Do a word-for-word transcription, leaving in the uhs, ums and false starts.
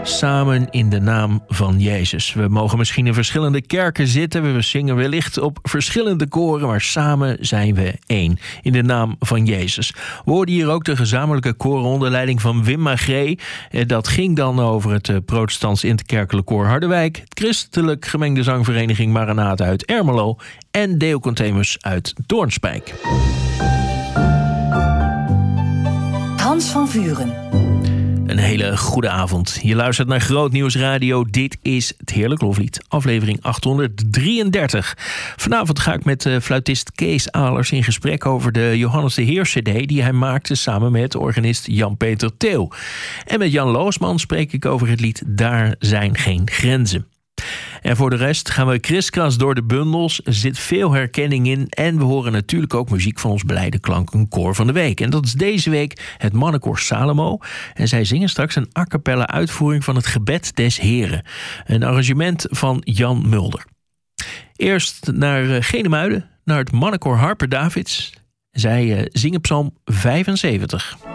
Samen in de naam van Jezus. We mogen misschien in verschillende kerken zitten. We zingen wellicht op verschillende koren, maar samen zijn we één. In de naam van Jezus. We hoorden hier ook de gezamenlijke koren onder leiding van Wim Magree. Dat ging dan over het protestants interkerkelijk koor Harderwijk, het christelijk gemengde zangvereniging Maranatha uit Ermelo en Deo Contemus uit Doornspijk. Hans van Vuren. Een hele goede avond. Je luistert naar Groot Nieuws Radio. Dit is het Heerlijk Loflied, aflevering achthonderddrieëndertig. Vanavond ga ik met uh, fluitist Kees Alers in gesprek over de Johannes de Heer C D die hij maakte samen met organist Jan-Peter Theo. En met Jan Loosman spreek ik over het lied Daar zijn geen grenzen. En voor de rest gaan we kriskras door de bundels. Er zit veel herkenning in. En we horen natuurlijk ook muziek van ons blijde klankenkoor van de week. En dat is deze week het mannenkoor Salomo. En zij zingen straks een a cappella uitvoering van het Gebed des Heren. Een arrangement van Jan Mulder. Eerst naar Genemuiden, naar het mannenkoor Harper Davids. Zij zingen psalm vijfenzeventig.